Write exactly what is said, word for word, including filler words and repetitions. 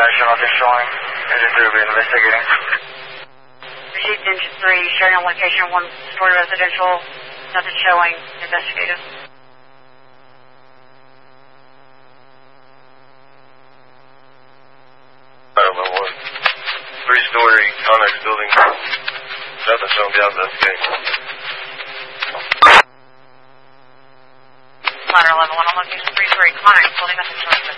action on this showing. Engine three will be investigating. Received engine three, sharing on location one story residential. Nothing showing. Investigative. I don't know what. Three-story Connex building. Nothing showing beyond investigate. Ladder level one on location three-story Connex building. Nothing showing.